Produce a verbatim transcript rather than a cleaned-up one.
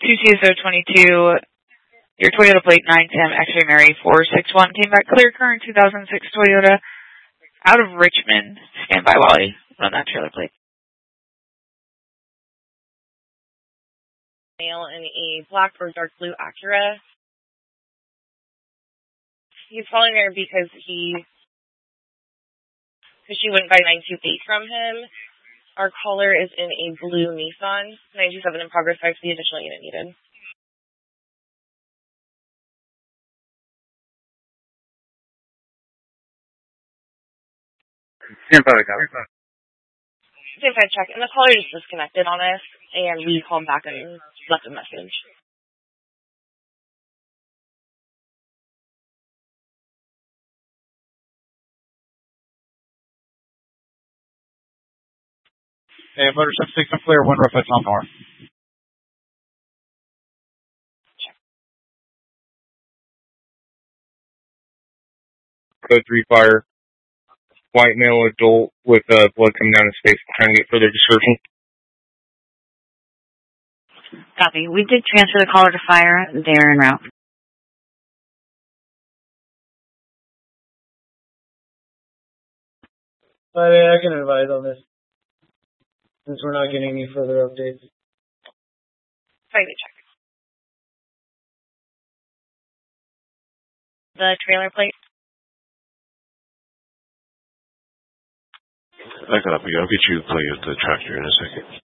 two C S O twenty-two, your Toyota plate nine ten X-ray Mary four six one came back clear, current two thousand six Toyota out of Richmond. Stand by while I run that trailer plate. Male in a black or dark blue Acura. He's calling there because he, because she wouldn't buy nine two eight from him. Our caller is in a blue Nissan, nine two seven in progress, five for the additional unit needed. Stand by, got it. Stand by, check. And the caller just disconnected on us, and we called back and left a message. Hey, motor seven six, I'm clear, one rough on north. Code three fire. White male adult with uh, blood coming down his face, trying to get further description. Copy. We did transfer the caller to fire. They're en route. I mean, I can advise on this, since we're not getting any further updates. Finally check. The trailer plate. I got up. I'll get you the plate of the tractor in a second.